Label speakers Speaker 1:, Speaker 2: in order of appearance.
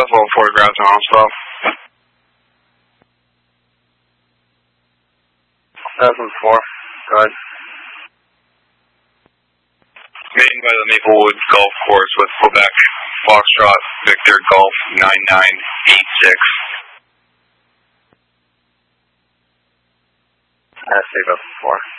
Speaker 1: Buffalo photographs on stuff.
Speaker 2: 2004. Go ahead.
Speaker 1: Made by the Maplewood Golf Course with Quebec Foxtrot Victor Golf 9986.
Speaker 2: That's 2004.